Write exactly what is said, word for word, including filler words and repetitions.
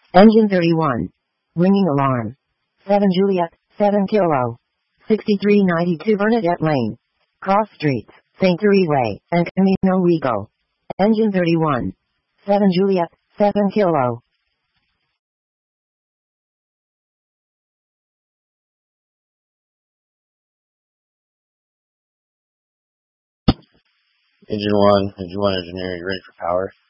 Engine thirty-one. Ringing alarm. seven Juliet, seven Kilo. sixty-three ninety-two Bernadette Lane. Cross Streets, Saint Therese Way, and Camino Regal. Engine thirty-one. seven Juliet, seven Kilo. Engine one, engine one engineer, you ready for power?